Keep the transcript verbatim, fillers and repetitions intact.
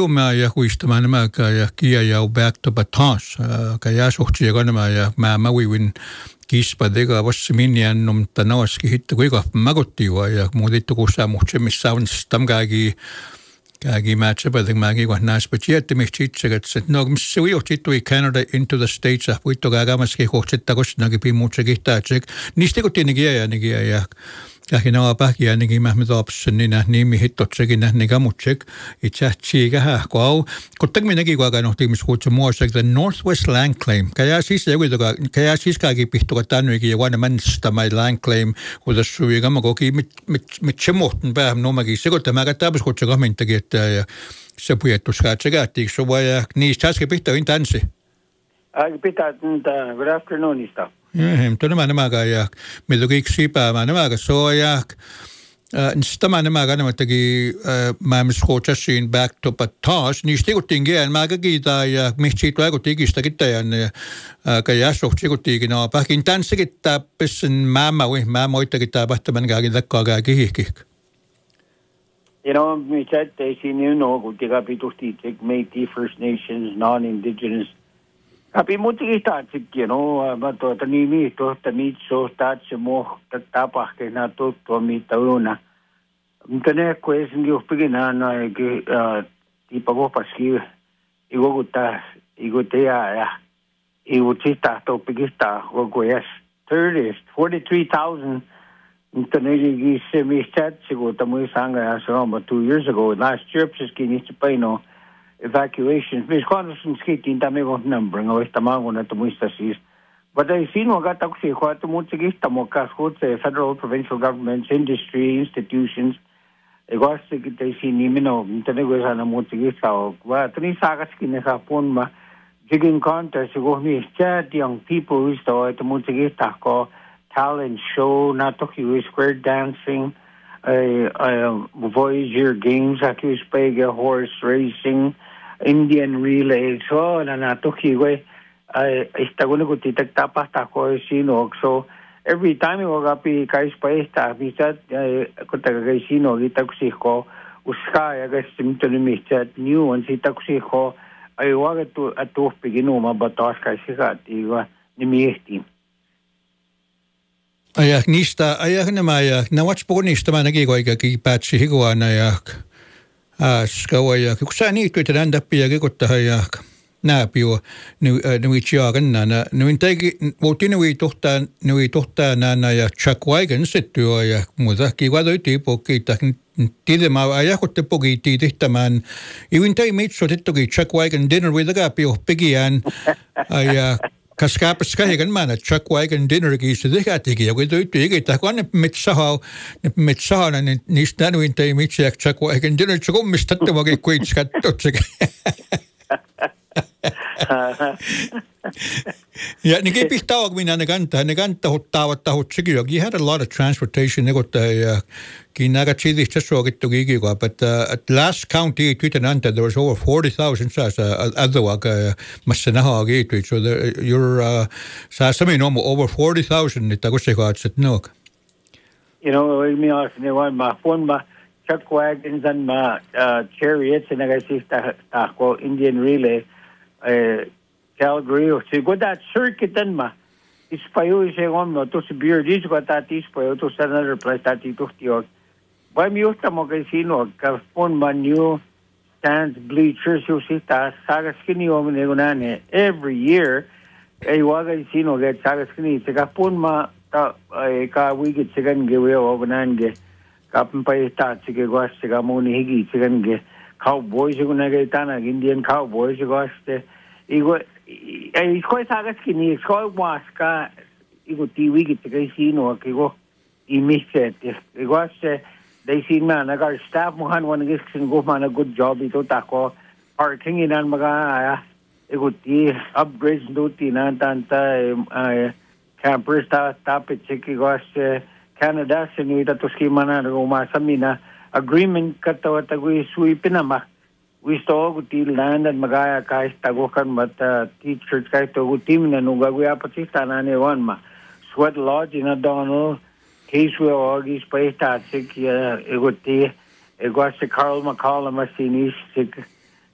ma ja kuistamaan nämä ja kia ja back to batas ja suhtia kanama ja mä mä win kispa tega vasta minjän nom tanaski hittu kuinka magottiwa ja muutittu kussa muhtse missä on stamkagi kagi matcha but magi wa nas but yet me chitsagat set no missä ui otittu Canada into the States ah puitto kagamaski hohtetta kosnagi pi muutse kihtatsek niistä kotiinkin ja nigia ja ja no pähkiä ainakin mä me taapsen niin nimi hittotsekin nähni kamutsek itse asiassa kau kottakin minäkin kuinka no tiimis kutsu muassa the Northwest Land Claim kaya siis joku joka kaya siis kaikki pihtoka tännekin ja vain mennä my land claim kun tässä sui kama koki mit mit mit semohten päähän nomakin se kun tämä kattaa kutsu kamintakin että ja se pujettus katse käytti so vai niistä äsken pihtoin tanssi ai pitää good afternoonista. Ja, tämä nämä ja me toki sipää nämä soja. Tämä nämä nämä teki mä myös hoitasin back to batas niistä kuitenkin mä kiitä ja mistä tulee kuitenkin sitä kitäjän ja sohti kuitenkin no päkin tanssekin täppäsen mä mä ui mä moittakin täpättämän kaikin takkaa kaikki. You know, me said they see you know kuitenkin pitusti take Métis First Nations non-indigenous Tapi muutkin taatsikki, no, mä tuota nimi, tuota mitso, taatsi muo, tapahke, nää tuttua, mitä uuna. Mutta ne, kun ensin johpikin nää, eikä tiipa kohpaski, iku kun tää, iku teä, ja iku sitä, toppikin tää, koko jäs, thirty, forty-three thousand, mutta ne ei se, mistä kun tämä mui sanga, ja se on, two years ago, last year, psiskin niistä painoa, evacuations. Mis konsen skitin tämä on number, ngo tämä on että muista siis. But I see no gata kusi kuatu muutsi kista mokas kutse federal, provincial governments, industry, institutions. Egoasti kita isi nimeno, mitä ne voi sanoa muutsi kista o. Va tani saakaskin ne saa punma. Jigging contest, kun mi chat young people who sto että muutsi kista ko talent show, na toki square dancing, uh, Voyager games, aki spege horse racing. Indian relay so na natuki we esta guna ko titak tapasta ko sino so every time we go pi kais pa esta visat ko taga sino gitak si ko uska ya ga simtoni misat new one si tak si ko ay waga tu atu pigino ma batas kai si ka tiwa ni miesti ay niistä ay nämä ja nawats ponista mä näki kaikki patsi higuana ja Ska ja kun sä niitä tytöt ända piäkin kottaa ja nääpio nu nu itseäkin nää nu integi voitiin nu tohtaa nu tohtaa nää ja Chuck Wagon settyä ja muuta kiva toi tipo kiittää tiede mä ajakotte poki tiittämään even tai mitso tettoki Chuck Wagon dinner with the gapio pigian ja kaskaapas kaiken mä Chuck Wagon dinner kiissä tehätikin ja kun toi tiikittää kun ne metsähau ne metsähau ne niistä nu intei mitso ja Chuck Wagon dinner se kummista tämäkin kuitska totsekä ja ne kepi tauok minä ne kantaa ne kantaa hottaavat tahot sekin he had a lot of transportation ne kotta ja kiinnaga chidistä suokittu kiikikoa but uh, at last county tytön anta there was over forty thousand saas otherwaka massa nahaa kiitui so the, you're uh, saas samin on over forty thousand että kussikaatset nook you know me ask ne one ma phone ma Chuck Wagons and ma chariots and I see ta ko Indian relay uh, Calgary o se goda circuit and ma ispayo se on to se beer dis ko ta ispayo to another place ta ti to ti Vai mi usta mo kay sino ka phone ma new stands bleachers yo si ta saga skini o ne gunane every year ay waga sino get saga skini se ka phone ma ta ka wigit sigan ge we o gunane kapan pa ita sige guaste ka muni higi sigan ge cowboys ko na ge tana Indian cowboys guaste igo ay ko saga skini ko waska igo ti wigit ke sino ke go I misset guaste they see man I got staff mo han one gis sin go man a good job ito tako parking inan maga igo ti upgrades do ti nan tanta campers ta tapit siki guaste Canada sinuita to schema na umasamina agreement katawa tagui suipinama we sto guti land and magaya kai tagokan mat teachers kai to gutim na nugagya patistana ne wan ma sweat lodge in a donal case we orgis paita sik eguti eguasti Carl McCall masinis sik